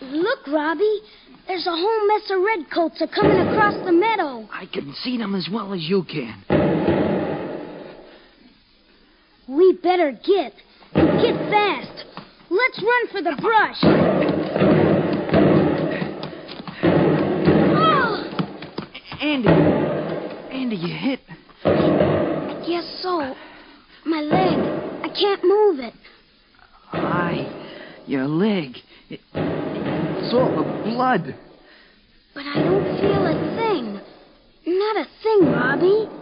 Look, Robbie. There's a whole mess of redcoats coming across the meadow. I can see them as well as you can. We better get fast. Let's run for the brush. Oh! Andy, you hit? I guess so. My leg. I can't move it. Your leg. It's all the blood. But I don't feel a thing. Not a thing, Robbie.